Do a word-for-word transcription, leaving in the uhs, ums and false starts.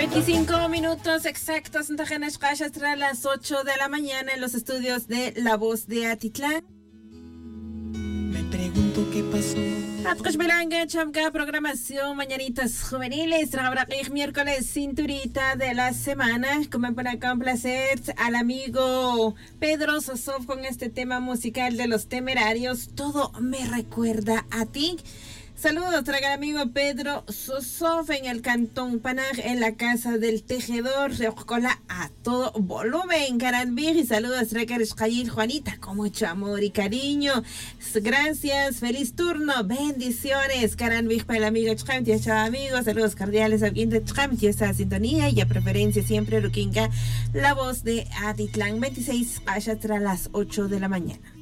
veinticinco minutos exactos en Tajenas Cachas tras las ocho de la mañana en los estudios de La Voz de Atitlán. Me pregunto qué pasó. Atkosh Belanga, Chamka, programación Mañanitas Juveniles, Rabraqij, miércoles, cinturita de la semana. Como para complacer al amigo Pedro Sosov con este tema musical de Los Temerarios, Todo me recuerda a ti. Saludos, traga el amigo Pedro Sosov en el Cantón Panaj, en la Casa del Tejedor, Reocola a todo volumen, Caranbir, y saludos, traga el Juanita, con mucho amor y cariño. Gracias, feliz turno, bendiciones, Caranbir para el amigo Cham, tía chava amigos, saludos cordiales a quien Cham, tía esa sintonía y a preferencia siempre Ruquinga, La Voz de Atitlán, veintiséis, allá tras las ocho de la mañana.